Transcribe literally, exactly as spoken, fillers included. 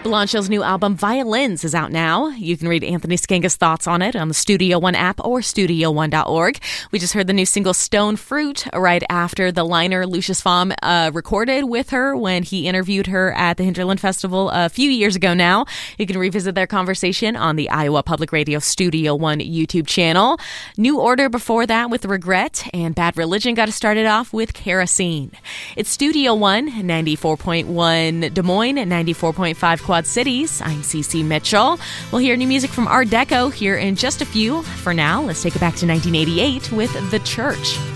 Blancho's new album, Violins, is out now. You can read Anthony Scanga's thoughts on it on the Studio One app or studio one dot org. We just heard the new single, Stone Fruit, right after the liner Lucius Pfam uh, recorded with her when he interviewed her at the Hinterland Festival a few years ago now. You can revisit their conversation on the Iowa Public Radio Studio One YouTube channel. New Order before that with Regret, and Bad Religion got us started off with Kerosene. It's Studio One, ninety-four point one Des Moines, ninety-four point five Quad Cities. I'm Cece Mitchell. We'll hear new music from Art Deco here in just a few. For now, let's take it back to nineteen eighty-eight with The Church.